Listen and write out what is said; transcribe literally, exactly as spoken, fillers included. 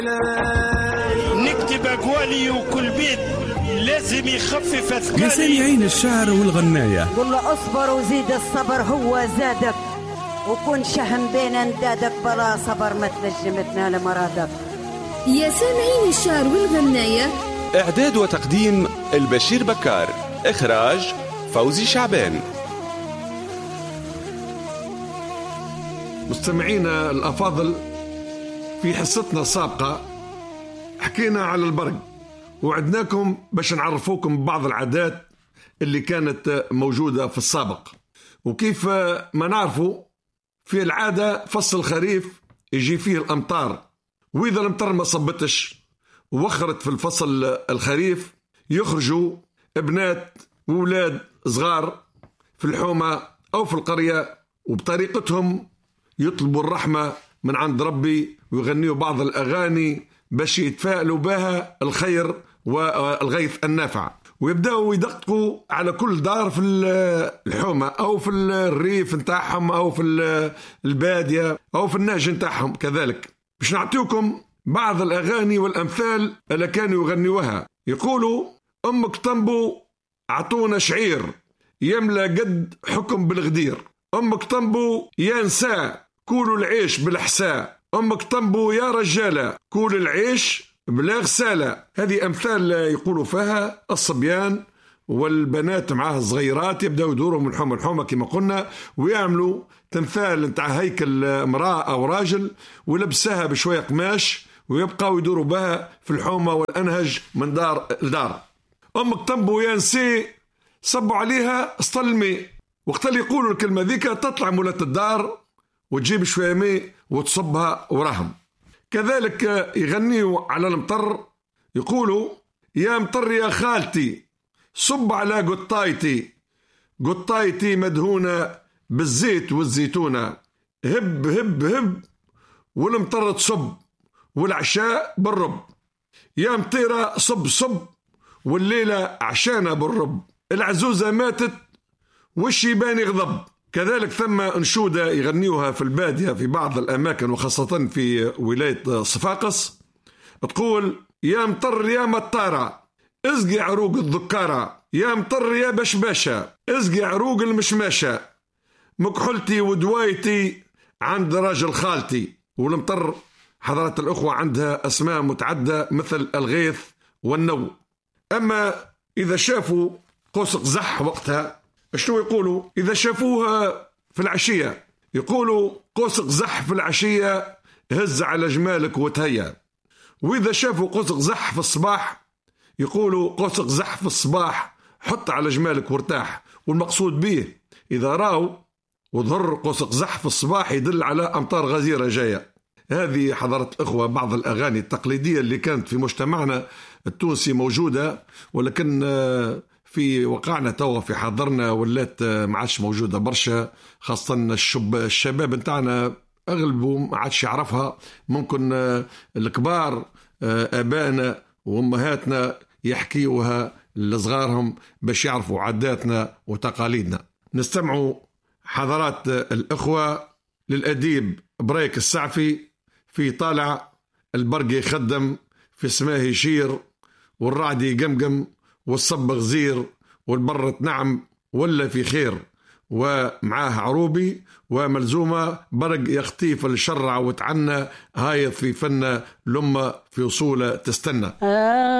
نكتب أقوالي وكل بيت لازم يخفف أثقالي. يا سامعين الشعر والغناية، قل له اصبر وزيد الصبر هو زادك، وكن شهم بين اندادك بلا صبر ما تنجم تنال مرادك. يا سامعين الشعر والغناية، إعداد وتقديم البشير بكار، إخراج فوزي شعبان. مستمعينا الأفاضل، في حصتنا السابقة حكينا على البرق وعدناكم باش نعرفوكم ببعض العادات اللي كانت موجودة في السابق، وكيف ما نعرفوا في العادة فصل الخريف يجي فيه الأمطار، وإذا الأمطار ما صبتش ووخرت في الفصل الخريف يخرجوا ابنات وولاد صغار في الحومة أو في القرية وبطريقتهم يطلبوا الرحمة من عند ربي ويغنيوا بعض الأغاني باش يتفائلوا بها الخير والغيث النافع، ويبدأوا يدققوا على كل دار في الحومة أو في الريف نتاعهم أو في البادية أو في الناج نتاعهم كذلك، باش نعطيكم بعض الأغاني والأمثال اللي كانوا يغنيوها. يقولوا: أمك طنبو عطونا شعير يملى قد حكم بالغدير، أمك طنبو يا نساء كولوا العيش بالحساء، أمك طنبو يا رجالة كول العيش بلا غسالة. هذه أمثال يقولوا فيها الصبيان والبنات معها الصغيرات يبدأوا يدوروا من الحومة الحومة كما قلنا، ويعملوا تمثال نتاع هيكل امرأة أو راجل ولبسها بشوية قماش، ويبقوا يدوروا بها في الحومة والأنهج من دار لدار. أمك طنبو يا نسي صبوا عليها اسطل المي، وقت اللي يقولوا الكلمة ذيك تطلع مولات الدار وتجيب شوية مي وتصبها وراهم. كذلك يغنيوا على المطر، يقولوا: يا مطر يا خالتي صب على قطايتي، قطايتي مدهونة بالزيت والزيتونة، هب هب هب والمطر تصب والعشاء بالرب، يا مطيرة صب صب والليلة عشانة بالرب، العزوزة ماتت والشيبان يغضب. كذلك ثم أنشودة يغنيوها في البادية في بعض الأماكن وخاصة في ولاية صفاقس، تقول: يا مطر يا مطارة ازقي عروق الذكارة، يا مطر يا بشباشة ازقي عروق المشماشة، مكحلتي ودوايتي عند راجل خالتي. والمطر حضرات الأخوة عندها أسماء متعدة مثل الغيث والنو. أما إذا شافوا قوس قزح وقتها شنو يقولوا؟ إذا شافوها في العشية يقولوا: قوس قزح في العشية هز على جمالك وتهيا. وإذا شافوا قوس قزح في الصباح يقولوا: قوس قزح في الصباح حط على جمالك وارتاح. والمقصود به إذا راوا وظهر قوس قزح في الصباح يدل على أمطار غزيرة جاية. هذه حضرت الأخوة بعض الأغاني التقليدية اللي كانت في مجتمعنا التونسي موجودة، ولكن في وقعنا توا في حاضرنا ولات ما عادش موجودة برشا، خاصة الشب الشباب نتاعنا أغلبه ما عادش يعرفها. ممكن الكبار آبائنا وأمهاتنا يحكيوها لصغارهم باش يعرفوا عاداتنا وتقاليدنا. نستمعوا حضرات الأخوة للأديب بريك السعفي في طالع البرق يخدم، في سماه يشير والرعد يقمقم والصب غزير والبرة نعم ولا في خير، ومعاه عروبي وملزومة برق يختيف الشرع وتعنى هايض في فنة لما في وصولة تستنى.